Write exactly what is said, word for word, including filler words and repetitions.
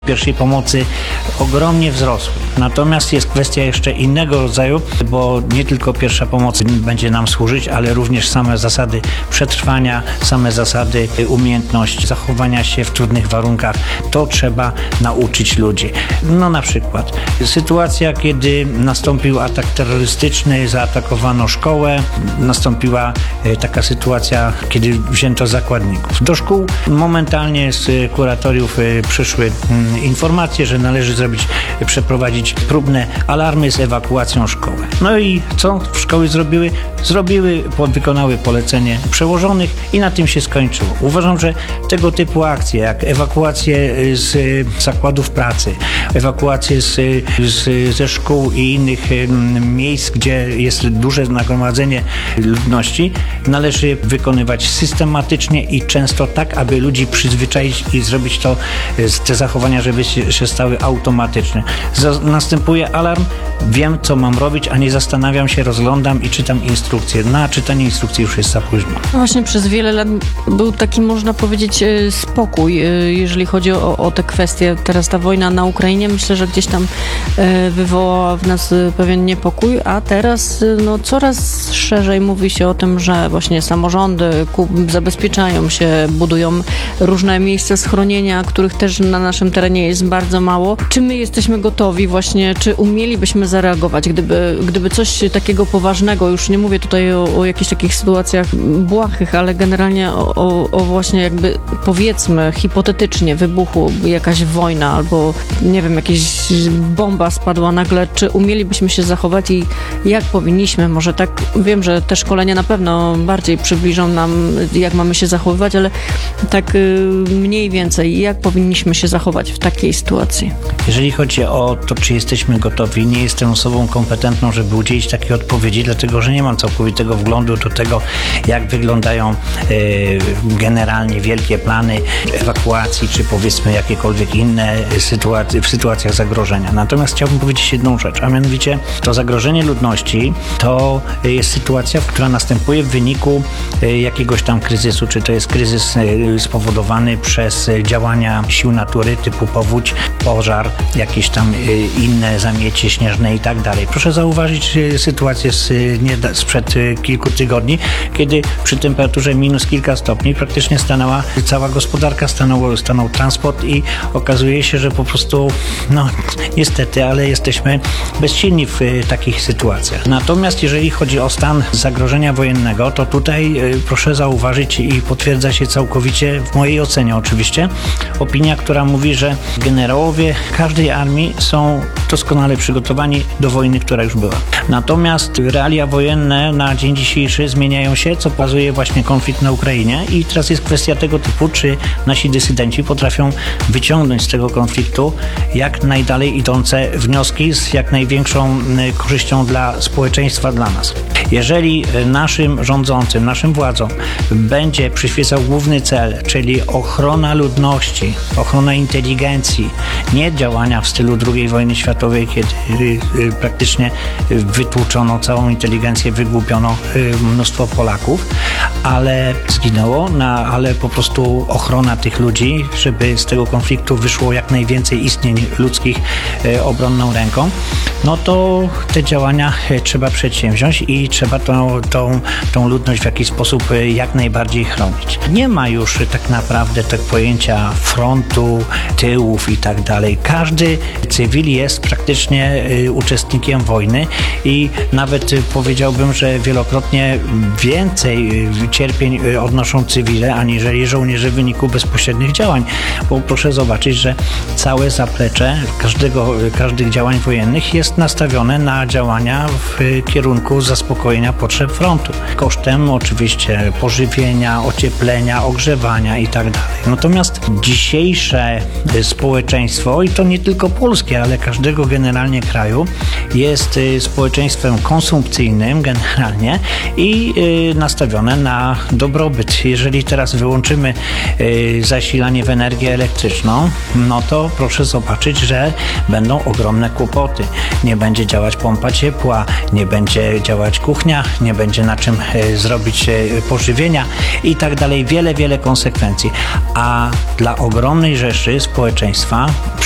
pierwszej pomocy ogromnie wzrosły. Natomiast jest kwestia jeszcze innego rodzaju, bo nie tylko pierwsza pomoc będzie nam służyć, ale również same zasady przetrwania, same zasady umiejętności zachowania się w trudnych warunkach. To trzeba nauczyć ludzi. No na przykład sytuacja, kiedy nastąpił atak terrorystyczny, zaatakowano szkołę, nastąpiła taka sytuacja, kiedy wzięto zakładników. Do szkół momentalnie z kuratoriów przyszły informacje, że należy zrobić, przeprowadzić próbne alarmy z ewakuacją szkoły. No i co szkoły zrobiły? Zrobiły, wykonały polecenie przełożonych i na tym się skończyło. Uważam, że tego typu akcje, jak ewakuacje z zakładów pracy, ewakuacje z, z, ze szkół i innych miejsc, gdzie jest duże nagromadzenie ludności, należy wykonywać systematycznie i często tak, aby ludzi przyzwyczaić i zrobić to, te zachowania, żeby się stały automatyczne. Następuje alarm, wiem, co mam robić, a nie zastanawiam się, rozglądam i czytam instrukcje. Na czytanie instrukcji już jest za późno. No właśnie przez wiele lat był taki, można powiedzieć, spokój, jeżeli chodzi o, o te kwestie. Teraz ta wojna na Ukrainie, myślę, że gdzieś tam wywołała w nas pewien niepokój, a teraz no, coraz szerzej mówi się o tym, że właśnie samorządy zabezpieczają się, budują różne miejsca schronienia, których też na naszym terenie jest bardzo mało. Czy my jesteśmy gotowi właśnie, czy umielibyśmy zareagować, gdyby, gdyby coś takiego poważnego, już nie mówię tutaj o, o jakichś takich sytuacjach błahych, ale generalnie o, o, o właśnie jakby powiedzmy hipotetycznie wybuchła jakaś wojna albo nie wiem, jakaś bomba spadła nagle, czy umielibyśmy się zachować i jak powinniśmy? Może tak, wiem, że te szkolenia na pewno bardziej przybliżą nam, jak mamy się zachowywać, ale tak mniej więcej, jak powinniśmy się zachować w takiej sytuacji? Jeżeli chodzi o to, czy jesteśmy gotowi, nie jestem osobą kompetentną, żeby udzielić takiej odpowiedzi, dlatego że nie mam całkowitego wglądu do tego, jak wyglądają e, generalnie wielkie plany ewakuacji, czy powiedzmy jakiekolwiek inne sytuacje, w sytuacjach zagrożenia. Natomiast chciałbym powiedzieć jedną rzecz, a mianowicie to zagrożenie ludności to jest sytuacja, która następuje w wyniku jakiegoś tam kryzysu, czy to jest kryzys spowodowany przez działania sił natury typu powódź, pożar, jakieś tam inne zamiecie śnieżne i tak dalej. Proszę zauważyć sytuację z, nie, sprzed kilku tygodni, kiedy przy temperaturze minus kilka stopni praktycznie stanęła cała gospodarka, stanął, stanął transport i okazuje się, że po prostu no niestety, ale jesteśmy bezsilni w takich sytuacjach. Natomiast jeżeli chodzi o stan zagrożenia wojennego, to tutaj proszę zauważyć i potwierdza się całkowicie w mojej ocenie oczywiście opinia, która mówi, że generałowie każdej armii są doskonale przygotowani do wojny, która już była. Natomiast realia wojenne na dzień dzisiejszy zmieniają się, co pokazuje właśnie konflikt na Ukrainie i teraz jest kwestia tego typu, czy nasi dysydenci potrafią wyciągnąć z tego konfliktu jak najdalej idące wnioski z jak największą korzyścią dla społeczeństwa, dla nas. Jeżeli naszym rządzącym, naszym władzom będzie przyświecał główny cel, czyli ochrona ludności, ochrona inteligencji, nie działania w stylu drugiej wojny światowej, kiedy praktycznie wytłuczono całą inteligencję, wygłupiono mnóstwo Polaków, ale zginęło, na, ale po prostu ochrona tych ludzi, żeby z tego konfliktu wyszło jak najwięcej istnień ludzkich obronną ręką, no to te działania trzeba przedsięwziąć i trzeba tą, tą, tą ludność w jakiś sposób jak najbardziej chronić. Nie ma już tak naprawdę tak pojęcia frontu, tyłów i tak dalej. Każdy cywil jest praktycznie uczestnikiem wojny i nawet powiedziałbym, że wielokrotnie więcej cierpień odnoszą cywile, aniżeli żołnierze w wyniku bezpośrednich działań. Bo proszę zobaczyć, że całe zaplecze każdego, każdych działań wojennych jest nastawione na działania w kierunku zaspokojenia potrzeb frontu. Kosztem oczywiście pożywienia, ocieplenia, ogrzewania i tak dalej. Natomiast dzisiejsze społeczeństwo, i to nie tylko polskie, ale każdego generalnie kraju, jest społeczeństwem konsumpcyjnym generalnie i nastawione na dobrobyt. Jeżeli teraz wyłączymy zasilanie w energię elektryczną, no to proszę zobaczyć, że będą ogromne kłopoty. Nie będzie działać pompa ciepła, nie będzie działać kuchnia, nie będzie na czym zrobić pożywienia i tak dalej. Wiele, wiele konsekwencji. A dla ogromnej rzeszy społeczeństwa